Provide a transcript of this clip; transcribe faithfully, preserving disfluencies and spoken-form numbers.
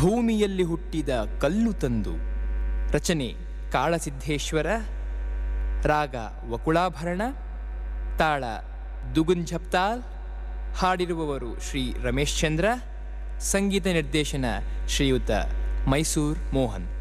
ಭೂಮಿಯಲ್ಲಿ ಹುಟ್ಟಿದ ಕಲ್ಲು ತಂದು. ರಚನೆ ಕಾಳಸಿದ್ದೇಶ್ವರ. ರಾಗ ವಕುಳಾಭರಣ. ತಾಳ ದುಗುಂಝಪ್ತಾಲ್. ಹಾಡಿರುವವರು ಶ್ರೀ ರಮೇಶ್ ಚಂದ್ರ. ಸಂಗೀತ ನಿರ್ದೇಶನ ಶ್ರೀಯುತ ಮೈಸೂರ್ ಮೋಹನ್.